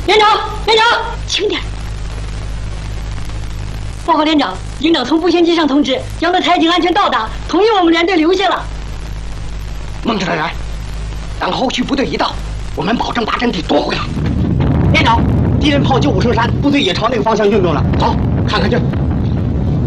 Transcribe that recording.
连长，连长，轻点。报告连长，营长从步行机上通知，杨德才已经安全到达，同意我们连队留下了。 孟指导员，等后续部队一到，我们保证把阵地夺回来。连长，敌人炮9五升山，部队也朝那个方向运动了。走，看看去。